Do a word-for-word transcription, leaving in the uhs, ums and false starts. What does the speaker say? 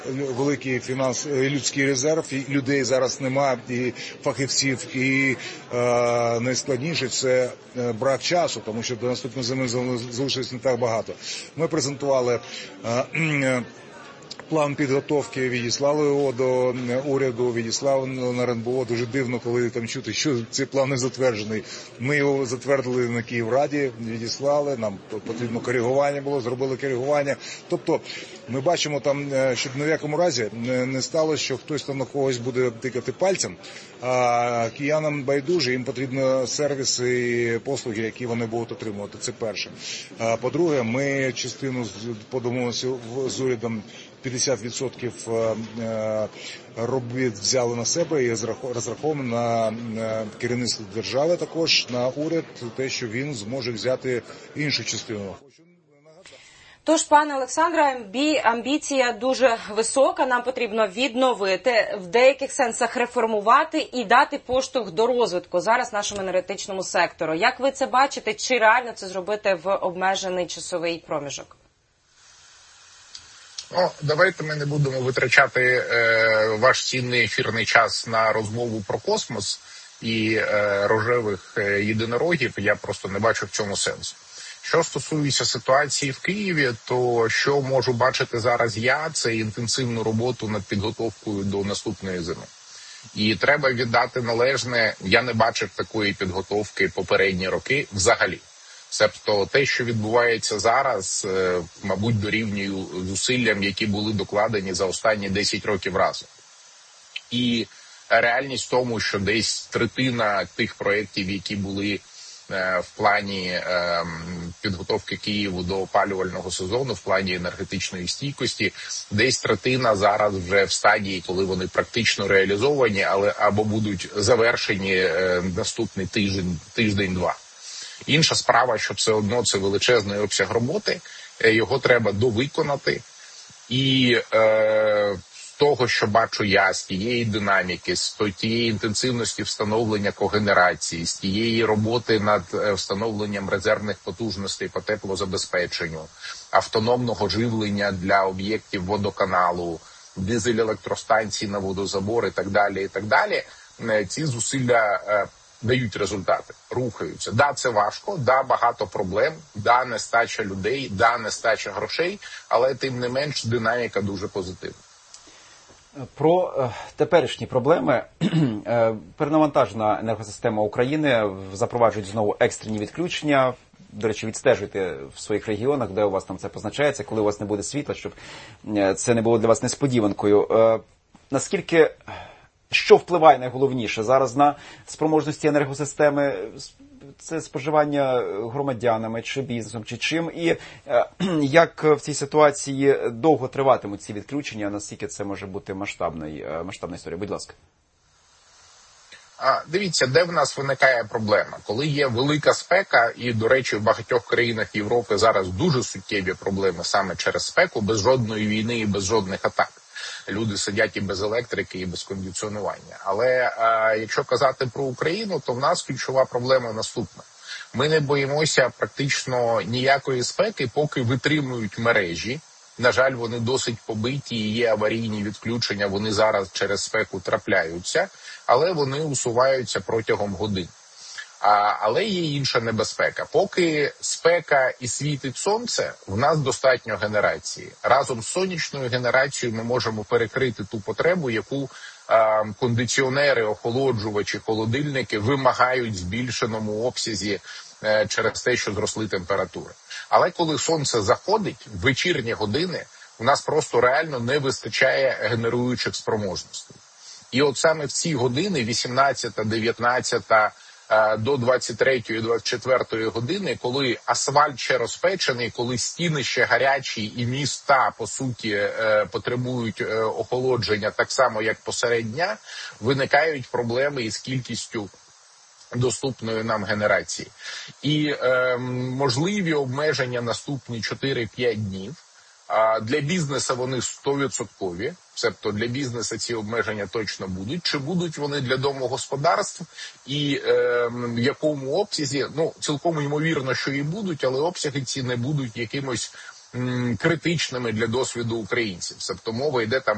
Великий фінанс, людський резерв, і людей зараз немає, і фахівців, і е, найскладніше – це брак часу, тому що до наступної зими залишилось не так багато. Ми презентували е, план підготовки, відіслали його до уряду, відіслали на РНБО. Дуже дивно, коли там чути, що цей план не затверджений. Ми його затвердили на Київраді, відіслали, нам потрібно коригування було, зробили коригування. Тобто ми бачимо там, щоб ні в якому разі не сталося, що хтось там на когось буде тикати пальцем, а киянам байдуже, їм потрібні сервіси і послуги, які вони будуть отримувати. Це перше. По-друге, ми частину подумалися з урядом, п'ятдесят відсотків робіт взяли на себе і розраховуємо на керівництво держави, також на уряд, те, що він зможе взяти іншу частину. Тож, пане Олександре, амбіція дуже висока, нам потрібно відновити, в деяких сенсах реформувати і дати поштовх до розвитку зараз нашому енергетичному сектору. Як ви це бачите, чи реально це зробити в обмежений часовий проміжок? Ну, давайте ми не будемо витрачати е, ваш цінний ефірний час на розмову про космос і е, рожевих е, єдинорогів. Я просто не бачу в цьому сенсу. Що стосується ситуації в Києві, то що можу бачити зараз я, це інтенсивну роботу над підготовкою до наступної зими. І треба віддати належне, я не бачив такої підготовки попередні роки взагалі. Себто те, що відбувається зараз, мабуть, дорівнює зусиллям, які були докладені за останні десять років разом. І реальність в тому, що десь третина тих проєктів, які були в плані підготовки Києву до опалювального сезону, в плані енергетичної стійкості, десь третина зараз вже в стадії, коли вони практично реалізовані, але або будуть завершені наступний тиждень, тиждень-два. Інша справа, що все одно це величезний обсяг роботи, його треба довиконати. І е, з того, що бачу я, з тієї динаміки, з тієї інтенсивності встановлення когенерації, з тієї роботи над встановленням резервних потужностей по теплозабезпеченню, автономного живлення для об'єктів водоканалу, дизель-електростанцій на водозабор і так далі, і так далі, ці зусилля е, дають результати, рухаються. Да, це важко, да, багато проблем, да, нестача людей, да, нестача грошей, але тим не менш динаміка дуже позитивна. Про е, теперішні проблеми. Е, перенавантажена енергосистема України, запроваджують знову екстрені відключення. До речі, відстежуйте в своїх регіонах, де у вас там це позначається, коли у вас не буде світла, щоб це не було для вас несподіванкою. Е, наскільки... Що впливає найголовніше зараз на спроможності енергосистеми? Це споживання громадянами, чи бізнесом, чи чим? І е, як в цій ситуації довго триватимуть ці відключення? Наскільки це може бути масштабна, масштабна історія? Будь ласка. А, дивіться, де в нас виникає проблема. Коли є велика спека, і, до речі, в багатьох країнах Європи зараз дуже суттєві проблеми саме через спеку, без жодної війни і без жодних атак. Люди сидять і без електрики, і без кондиціонування. Але а, якщо казати про Україну, то в нас ключова проблема наступна. Ми не боїмося практично ніякої спеки, поки витримують мережі. На жаль, вони досить побиті, і є аварійні відключення, вони зараз через спеку трапляються, але вони усуваються протягом годин. А, але є інша небезпека. Поки спека і світить сонце, в нас достатньо генерації. Разом з сонячною генерацією ми можемо перекрити ту потребу, яку а, кондиціонери, охолоджувачі, холодильники вимагають в збільшеному обсязі а, через те, що зросли температури. Але коли сонце заходить, в вечірні години у нас просто реально не вистачає генеруючих спроможностей. І от саме в ці години, вісімнадцята, дев'ятнадцята, до двадцять третьої - двадцять четвертої години, коли асфальт ще розпечений, коли стіни ще гарячі і міста, по суті, потребують охолодження так само, як посеред дня, виникають проблеми із кількістю доступної нам генерації. І е, можливі обмеження наступні чотири-п'ять днів. А для бізнесу вони сто відсотків, тобто для бізнесу ці обмеження точно будуть. Чи будуть вони для домогосподарств і е, в якому обсязі? Ну, цілком ймовірно, що і будуть, але обсяги ці не будуть якимось м, критичними для досвіду українців. Тобто мова йде там